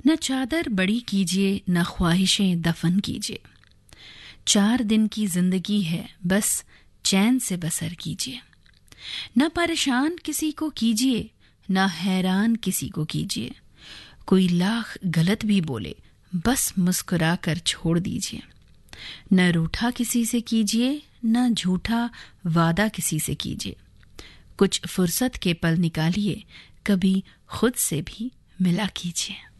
न चादर बड़ी कीजिए, न ख्वाहिशें दफन कीजिए। 4 दिन की जिंदगी है, बस चैन से बसर कीजिए। न परेशान किसी को कीजिए, न हैरान किसी को कीजिए। कोई लाख गलत भी बोले, बस मुस्कुरा कर छोड़ दीजिए। न रूठा किसी से कीजिए, न झूठा वादा किसी से कीजिए। कुछ फुर्सत के पल निकालिए, कभी खुद से भी मिला कीजिए।